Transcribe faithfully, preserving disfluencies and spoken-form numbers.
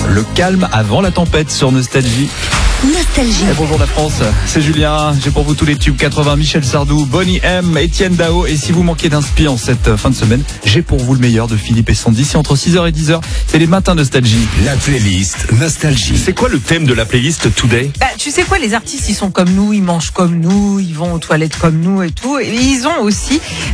Le calme avant la tempête sur Nostalgie. Nostalgie. Et bonjour la France, c'est Julien. J'ai pour vous tous les tubes quatre-vingts, Michel Sardou, Bonnie M, Étienne Dao. Et si vous manquez d'inspi en cette fin de semaine, j'ai pour vous le meilleur de Philippe et Sandy. C'est entre six heures et dix heures, c'est les matins Nostalgie. La playlist Nostalgie. C'est quoi le thème de la playlist Today? Bah, tu sais quoi, les artistes, ils sont comme nous, ils mangent comme nous, ils vont aux toilettes comme nous et tout. Et ils ont aussi